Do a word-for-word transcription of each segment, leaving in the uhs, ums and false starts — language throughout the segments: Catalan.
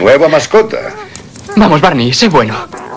nueva mascota. Vamos, Barney, sé bueno.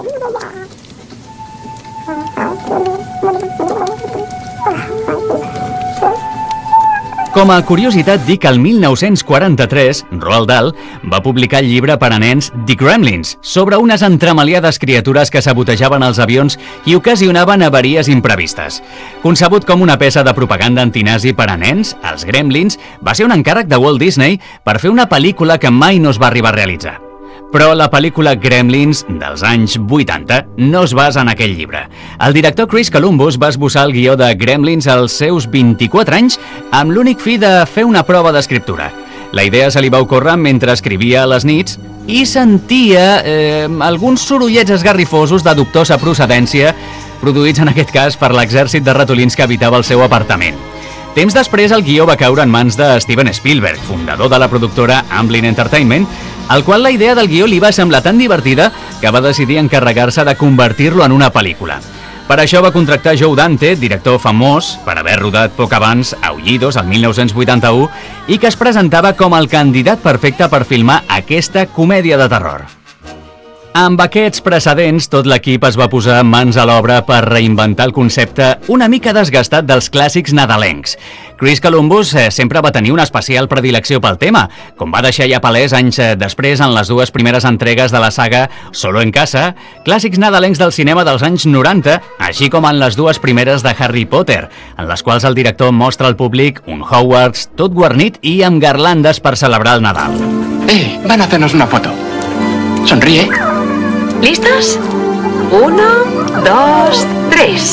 Com a curiositat, dic que el mil nou-cents quaranta-tres, Roald Dahl va publicar el llibre per a nens The Gremlins, sobre unes entremaliades criatures que sabotejaven els avions i ocasionaven avaries imprevistes. Concebut com una peça de propaganda antinazi per a nens, els Gremlins va ser un encàrrec de Walt Disney per fer una pel·lícula que mai no es va arribar a realitzar. Però la pel·lícula Gremlins dels anys vuitanta no es basa en aquell llibre. El director Chris Columbus va esbossar el guió de Gremlins als seus vint-i-quatre anys amb l'únic fi de fer una prova d'escriptura. La idea se li va ocórrer mentre escrivia a les nits i sentia eh, alguns sorollets esgarrifosos de dubtosa procedència produïts en aquest cas per l'exèrcit de ratolins que habitava el seu apartament. Temps després, el guió va caure en mans de Steven Spielberg, fundador de la productora Amblin Entertainment, al qual la idea del guió li va semblar tan divertida que va decidir encarregar-se de convertir-lo en una pel·lícula. Per això va contractar Joe Dante, director famós per haver rodat poc abans Aullidos, el mil nou-cents vuitanta-u, i que es presentava com el candidat perfecte per filmar aquesta comèdia de terror. Amb aquests precedents, tot l'equip es va posar mans a l'obra per reinventar el concepte una mica desgastat dels clàssics nadalencs. Chris Columbus eh, sempre va tenir una especial predilecció pel tema, com va deixar ja palès anys eh, després en les dues primeres entregues de la saga Solo en Casa, clàssics nadalencs del cinema dels anys noranta, així com en les dues primeres de Harry Potter, en les quals el director mostra al públic un Hogwarts tot guarnit i amb garlandes per celebrar el Nadal. Eh, van a hacernos una foto. Sonríe. ¿Listos? Uno, dos, tres.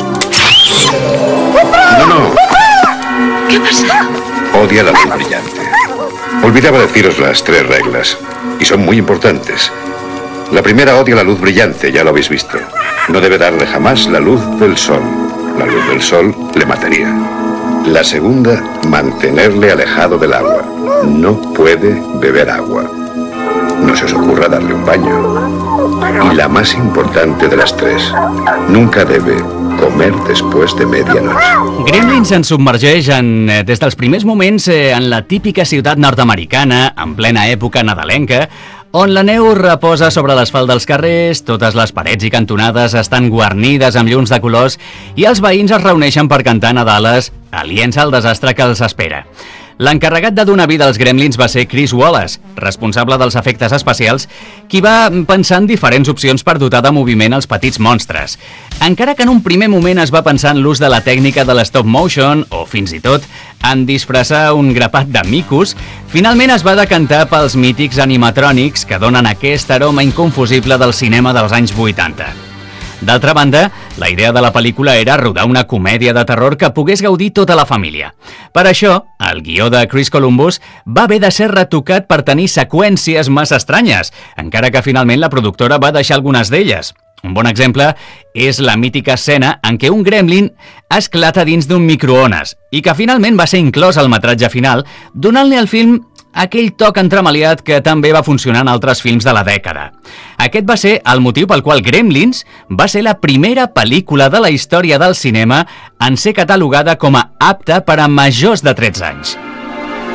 No, no. ¿Qué pasa? Odia la luz brillante. Olvidaba deciros las tres reglas, y son muy importantes. La primera, odia la luz brillante, ya lo habéis visto. No debe darle jamás la luz del sol. La luz del sol le mataría. La segunda, mantenerle alejado del agua. No puede beber agua. No se os ocurra darle un baño. Y la más importante de las tres, nunca debe comer después de medianoche. Gremlins ens submergeix en, eh, des dels primers moments eh, en la típica ciutat nord-americana, en plena època nadalenca, on la neu reposa sobre l'asfalt dels carrers, totes les parets i cantonades estan guarnides amb llums de colors i els veïns es reuneixen per cantar Nadales, aliens al desastre que els espera. L'encarregat de donar vida als Gremlins va ser Chris Wallace, responsable dels efectes especials, qui va pensar en diferents opcions per dotar de moviment els petits monstres. Encara que en un primer moment es va pensar en l'ús de la tècnica de l'stop motion o, fins i tot, en disfressar un grapat de micos, finalment es va decantar pels mítics animatrònics que donen aquest aroma inconfusible del cinema dels anys vuitanta. D'altra banda, la idea de la pel·lícula era rodar una comèdia de terror que pogués gaudir tota la família. Per això, el guió de Chris Columbus va haver de ser retocat per tenir seqüències massa estranyes, encara que finalment la productora va deixar algunes d'elles. Un bon exemple és la mítica escena en què un gremlin esclata dins d'un microones i que finalment va ser inclòs al metratge final, donant-li al film aquell toc entremaliat que també va funcionar en altres films de la dècada. Aquest va ser el motiu pel qual Gremlins va ser la primera pel·lícula de la història del cinema en ser catalogada com a apta per a majors de tretze anys.